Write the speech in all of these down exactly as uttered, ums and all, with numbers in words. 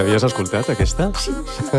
L'havies escoltat, aquesta? Sí,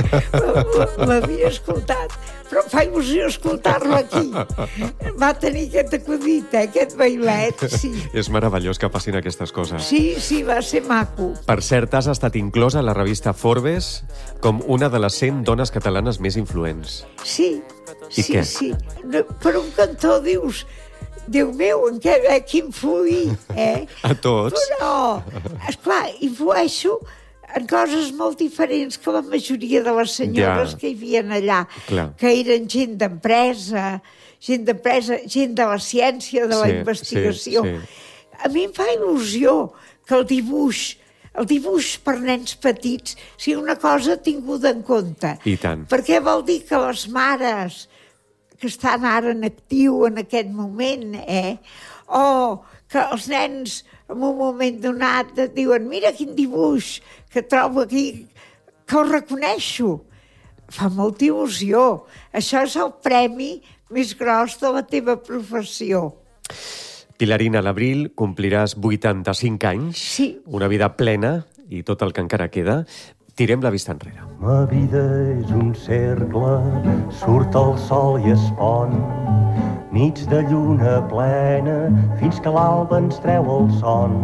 sí, l'havia escoltat, però em fa il·lusió escoltar-la aquí. Va tenir aquest acudit, eh, aquest bailet, sí. És meravellós que passin aquestes coses. Sí, sí, va ser maco. Per cert, has estat inclosa a la revista Forbes com una de les cent dones catalanes més influents. Sí, I sí, què? sí. No, per un cantó dius... Déu meu, en què veig influir, eh? A tots. Però, esclar, influeixo en coses molt diferents que la majoria de les senyores Ja. que hi havia allà, Clar. que eren gent d'empresa, gent d'empresa, gent de la ciència, de la Sí, investigació. sí, sí. A mi em fa il·lusió que el dibuix, el dibuix per nens petits sigui una cosa tinguda en compte. I tant. Perquè vol dir que les mares que estan ara en actiu en aquest moment, eh? O que els nens en un moment donat et diuen mira quin dibuix que trobo aquí, que ho reconeixo. Fa molta il·lusió. Això és el premi més gros de la teva professió. Pilarina, a l'abril compliràs vuitanta-cinc anys, Sí. una vida plena i tot el que encara queda. Tirem la vista enrere. La vida és un cercle, surt el sol i es pon, nits de lluna plena, fins que l'alba ens treu el son.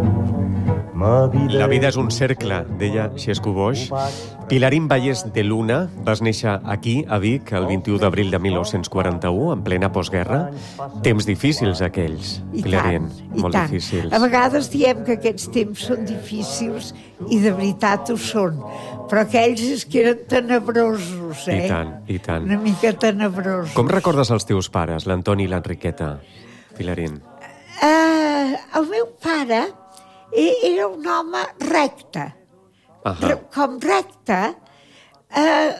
Ma vida La vida és un cercle, deia Xesco Boix. Pilarín Vallès de Luna, vas néixer aquí, a Vic, el vint-i-u d'abril de mil nou-cents quaranta-u, en plena postguerra. Temps difícils, aquells, I Pilarín, tant, i molt tant. difícils. A vegades diem que aquests temps són difícils i de veritat ho són, però aquells és que eren tenebrosos, eh? I tant, i tant. Una mica tenebrosos. Com recordes els teus pares, l'Antoni i l'Enriqueta, Pilarín? Uh, el meu pare e- era un home recte. Ahà. Re- Com recte, uh,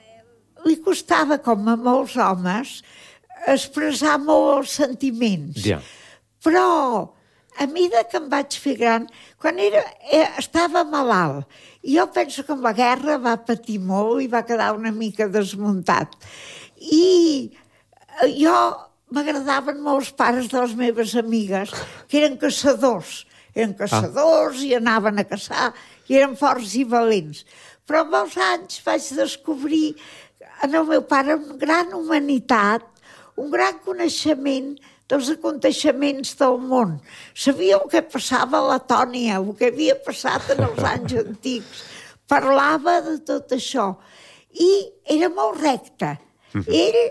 li costava, com a molts homes, expressar molt els sentiments. Ja. Però, a mesura que em vaig fer gran, quan era, eh, estava malalt, i jo penso que amb la guerra va patir molt i va quedar una mica desmuntat. I eh, jo m'agradaven molt els pares de les meves amigues, que eren caçadors. Eren caçadors ah. i anaven a caçar, i eren forts i valents. Però amb els anys vaig descobrir en el meu pare una gran humanitat, un gran coneixement dels aconteixements del món. Sabia el que passava a Letònia, el que havia passat en els anys antics. Parlava de tot això. I era molt recte. Ell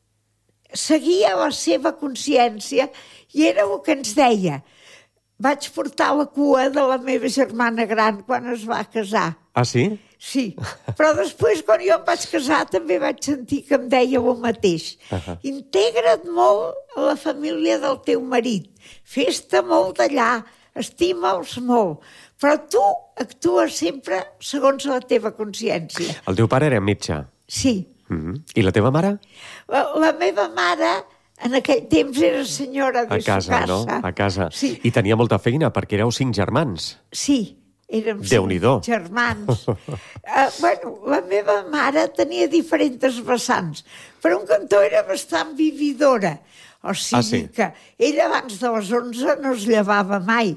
seguia la seva consciència i era el que ens deia. Vaig portar la cua de la meva germana gran quan es va casar. Ah, sí? Sí, però després, quan jo em vaig casar, també vaig sentir que em deia el mateix. Uh-huh. Integra't molt a la família del teu marit. Fes-te molt d'allà, estima'ls molt. Però tu actues sempre segons la teva consciència. El teu pare era metge. Sí. Mm-hmm. I la teva mare? La, la meva mare, en aquell temps, era senyora de A casa, su casa. no? A casa. Sí. I tenia molta feina, perquè éreu cinc germans. Sí. Érem Déu-n'hi-do. cinc germans. uh, bueno, la meva mare tenia diferents vessants. Per un cantó era bastant vividora. O sigui Ah, sí? que ella abans de les onze no es llevava mai.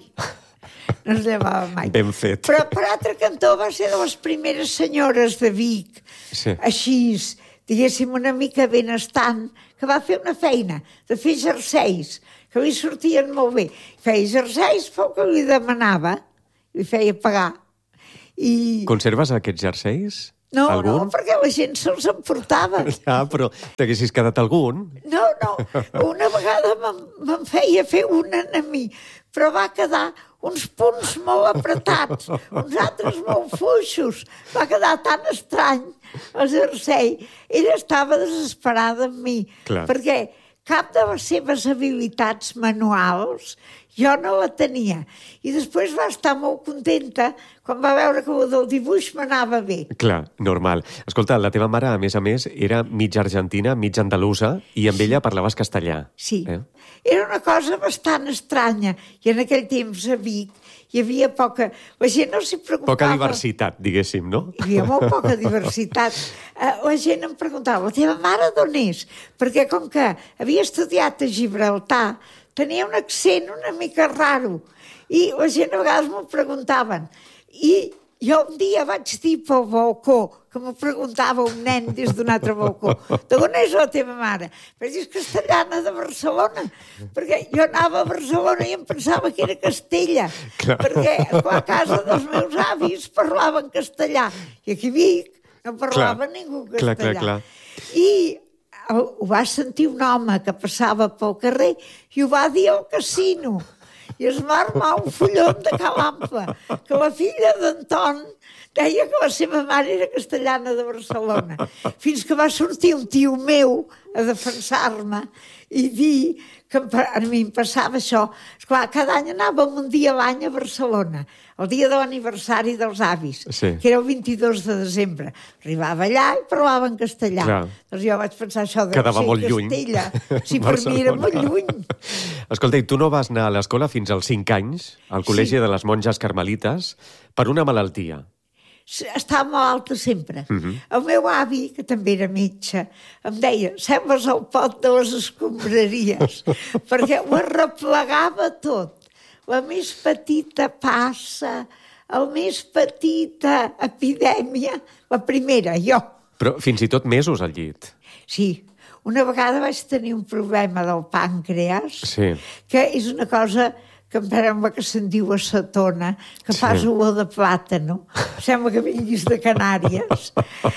No es llevava mai. Ben fet. Però per altre cantó va ser de les primeres senyores de Vic. Sí. Així, diguéssim, una mica benestant, que va fer una feina de fer jerseis, que li sortien molt bé. Feia jerseis, fou que li demanava, li feia pagar. I... Conserves aquests jerseis? No, algun? no, perquè la gent se'ls emportava. Ja, però t'haguessis quedat algun? No, no, una vegada me'n me'n feia fer una a mi, però va quedar uns punts molt apretats, uns altres molt fluixos. Va quedar tan estrany el jersei. Ella estava desesperada amb mi, Clar. perquè cap de les seves habilitats manuals jo no la tenia. I després va estar molt contenta quan va veure que el del dibuix m'anava bé. Clar, normal. Escolta, la teva mare, a més a més, era mitja argentina, mitja andalusa, i amb ella parlaves castellà. Sí. Eh? Era una cosa bastant estranya. I en aquell temps a Vic hi havia poca... La gent no s'hi preocupava... Poca diversitat, diguéssim, no? Hi havia molt poca diversitat. Uh, la gent em preguntava, la teva mare d'on és? Perquè com que havia estudiat a Gibraltar, tenia un accent una mica raro. I la gent a vegades m'ho preguntaven. I jo un dia vaig dir pel balcó, que m'ho preguntava un nen des d'un altre balcó, d'on és la teva mare? Vaig dir, és castellana de Barcelona, perquè jo anava a Barcelona i em pensava que era Castella, clar. Perquè a casa dels meus avis parlaven castellà, i aquí a Vic no parlava clar. Ningú castellà. Clar, clar, clar. I ho va sentir un home que passava pel carrer i ho va dir al casino. I es va armar un follon de calampa, que la filla d'Anton deia que la seva mare era castellana de Barcelona. Fins que va sortir un tio meu a defensar-me i dir que a mi em passava això. Esclar, cada any anàvem un dia a l'any a Barcelona, el dia de l'aniversari dels avis, sí. Que era el vint-i-dos de desembre. Arribava allà i parlava en castellà. Clar. Doncs jo vaig pensar això de quedava ser molt Castella. Lluny. Sí, per mi era molt lluny. Escolta, i tu no vas anar a l'escola fins als cinc anys, al col·legi sí. de les monges carmelites, per una malaltia. Estava malalta sempre. Uh -huh. El meu avi, que també era metge, em deia, sembles el pot de les escombraries, perquè ho arreplegava tot. La més petita passa, el més petita epidèmia, la primera, jo. Però fins i tot mesos al llit. Sí. Una vegada vaig tenir un problema del pàncreas, sí. Que és una cosa que em sembla que se'n diu acetona, que sí. Fas olor de plàtano, sembla que vinguis de Canàries,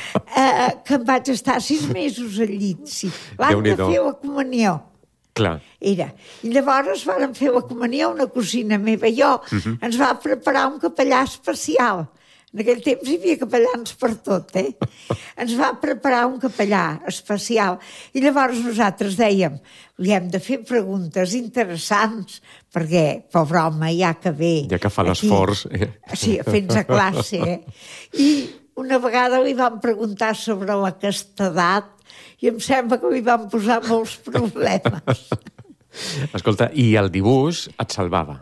eh, que em vaig estar sis mesos al llit, sí. L'any de fer la comunió. Clar. Era. I llavors vàrem fer la comunió, una cosina meva i jo, uh-huh. ens va preparar un capellà especial. En aquell temps hi havia capellans per tot, eh? Ens va preparar un capellà especial i llavors nosaltres dèiem, li hem de fer preguntes interessants perquè, pobre home, ja que ve... Ja que fa l'esforç. Eh? Sí, fent a classe, eh? I una vegada li vam preguntar sobre la castedat i em sembla que li van posar molts problemes. Escolta, i el dibuix et salvava?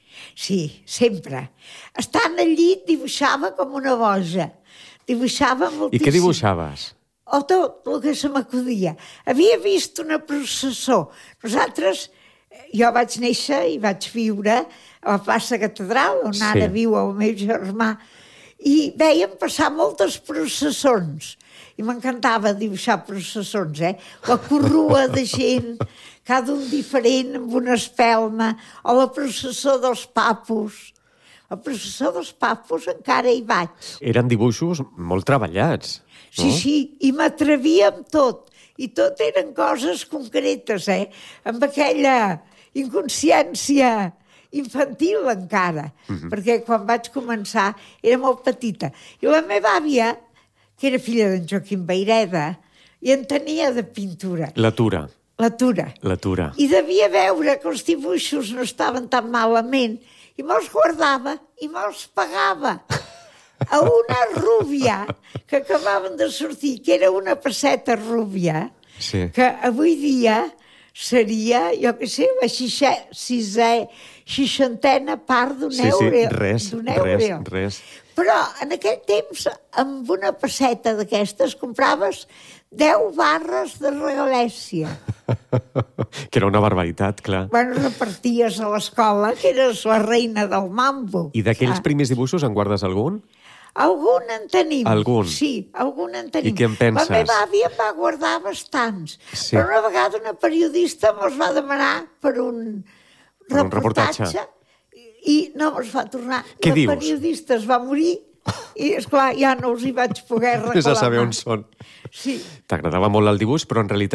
Sí, sempre. Estant al llit dibuixava com una boja. Dibuixava moltíssim. I què dibuixaves? O tot el que se m'acudia. Havia vist una processó. Nosaltres, jo vaig néixer i vaig viure a la plaça Catedral, on sí. Ara viu el meu germà, i vèiem passar moltes processons. I m'encantava dibuixar processons, eh? La corrua de gent, cada un diferent, amb una espelma, o la processó dels papos. La processó dels papos encara hi vaig. Eren dibuixos molt treballats, no? Sí, sí, i m'atrevia amb tot. I tot eren coses concretes, eh? Amb aquella inconsciència infantil encara, uh-huh. perquè quan vaig començar era molt petita. I la meva àvia, que era filla d'en Joaquim Vayreda, i en tenia de pintura. La Tura. La Tura. La Tura. I devia veure que els dibuixos no estaven tan malament, i me'ls guardava i me'ls pagava. A una rúbia que acabaven de sortir, que era una pesseta rúbia, sí. Que avui dia seria, jo què sé, la sisè, sisè, seixantena part d'un sí, euro. Sí, res, res, res. Però en aquell temps, amb una pesseta d'aquestes, compraves deu barres de regalèssia. Que era una barbaritat, clar. Bueno, reparties a l'escola, que eres la reina del mambo. I d'aquells primers dibuixos en guardes algun? Algun en tenim. Algun? Sí, algun en tenim. I què en penses? La meva àvia em va guardar bastants. Sí. Però una vegada una periodista me'ls va demanar per un reportatge, un reportatge i no me'ls va tornar. Què la dius? La periodista es va morir i, esclar, ja no els hi vaig poder reclamar. Vés a saber on són. Sí. T'agradava molt el dibuix, però en realitat